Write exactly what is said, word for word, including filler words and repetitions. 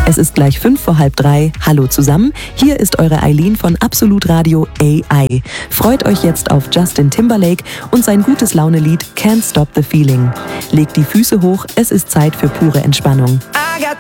Es ist gleich fünf vor halb drei. Hallo zusammen, hier ist eure Eileen von Absolut Radio A I. Freut euch jetzt auf Justin Timberlake und sein gutes Laune-Lied Can't Stop the Feeling. Legt die Füße hoch, es ist Zeit für pure Entspannung.